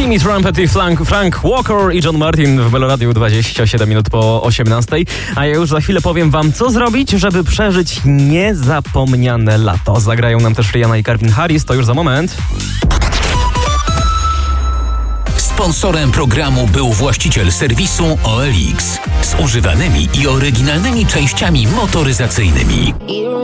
Timmy Trumpet i Frank Walker i John Martin w Meloradiu 27 minut po 18. A ja już za chwilę powiem wam, co zrobić, żeby przeżyć niezapomniane lato. Zagrają nam też Rihanna i Calvin Harris, to już za moment. Sponsorem programu był właściciel serwisu OLX z używanymi i oryginalnymi częściami motoryzacyjnymi.